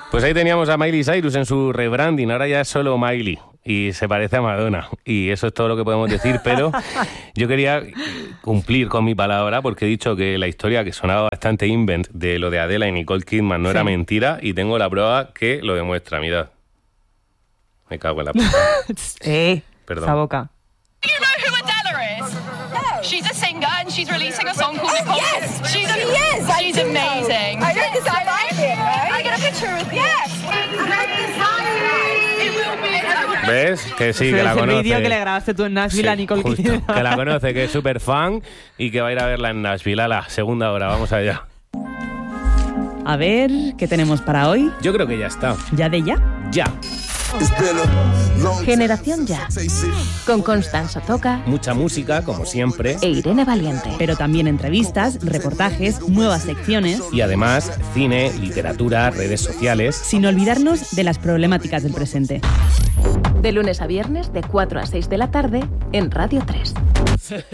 Pues ahí teníamos a Miley Cyrus en su rebranding, ahora ya es solo Miley y se parece a Madonna y eso es todo lo que podemos decir, pero yo quería cumplir con mi palabra porque he dicho que la historia que sonaba bastante invent de lo de Adele y Nicole Kidman no era mentira y tengo la prueba que lo demuestra, mirad. Me cago en la puta. Perdón. Esa boca. You know who Adele is? No. She's a singer and she's releasing a song called Nicole. Yes, She's she's amazing. I know because I like it, right? I get a picture with you. Yes. It will be. ¿Ves? Que sí, que la Es el conoce. vídeo que le grabaste tú en Nashville a Nicole justo, Kidman. que la conoce, que es súper fan y que va a ir a verla en Nashville a la segunda hora. Vamos allá. A ver, ¿qué tenemos para hoy? Yo creo que ya está. ¿Ya de ya? Ya. Generación Ya, con Constanza Toca Mucha música, como siempre. e Irene Valiente. Pero también entrevistas, reportajes, nuevas secciones, Y además, cine, literatura, redes sociales. sin olvidarnos de las problemáticas del presente. De lunes a viernes, de 4 a 6 de la tarde, en Radio 3.